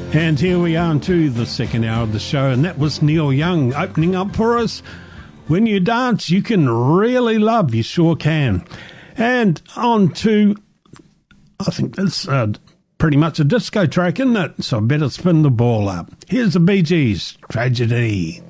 And here we are into the second hour of the show, and that was Neil Young opening up for us. When you dance, you can really love, you sure can. And on to, I think that's pretty much a disco track, isn't it? So I better spin the ball up. Here's the Bee Gees, Tragedy.